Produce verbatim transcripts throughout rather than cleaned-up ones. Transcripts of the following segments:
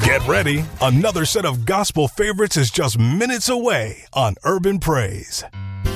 Get ready. Another set of gospel favorites is just minutes away on Urban Praise.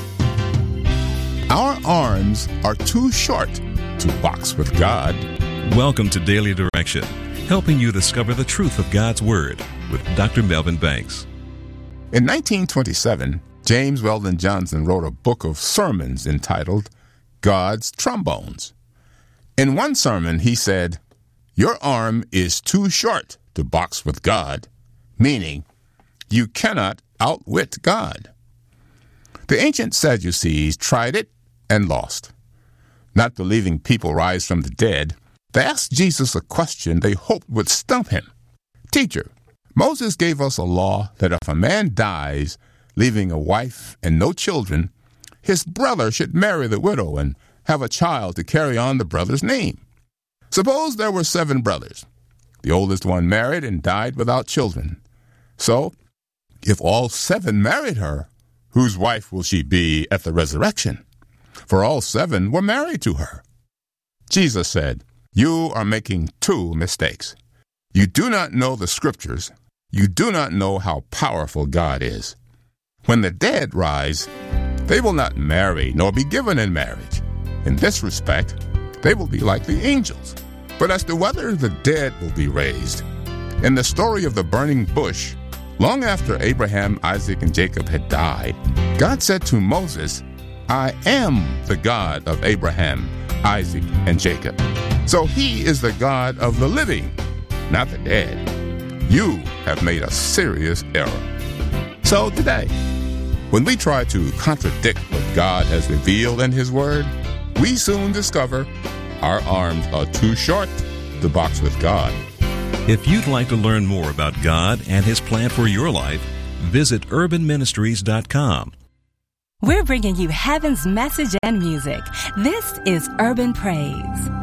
Our arms are too short to box with God. Welcome to Daily Direction, helping you discover the truth of God's Word with Doctor Melvin Banks. In nineteen twenty-seven, James Weldon Johnson wrote a book of sermons entitled God's Trombones. In one sermon, he said, "Your arm is too short to box with God," meaning you cannot outwit God. The ancient Sadducees tried it and lost. Not believing people rise from the dead, they asked Jesus a question they hoped would stump him. "Teacher, Moses gave us a law that if a man dies, leaving a wife and no children, his brother should marry the widow and have a child to carry on the brother's name. Suppose there were seven brothers. The oldest one married and died without children. So, if all seven married her, whose wife will she be at the resurrection? For all seven were married to her." Jesus said, "You are making two mistakes. You do not know the scriptures. You do not know how powerful God is. When the dead rise, they will not marry nor be given in marriage. In this respect, they will be like the angels. But as to whether the dead will be raised, in the story of the burning bush, long after Abraham, Isaac, and Jacob had died, God said to Moses, 'I am the God of Abraham, Isaac, and Jacob.' So he is the God of the living, not the dead. You have made a serious error." So today, when we try to contradict what God has revealed in his word, we soon discover our arms are too short to box with God. If you'd like to learn more about God and His plan for your life, visit urban ministries dot com. We're bringing you heaven's message and music. This is Urban Praise.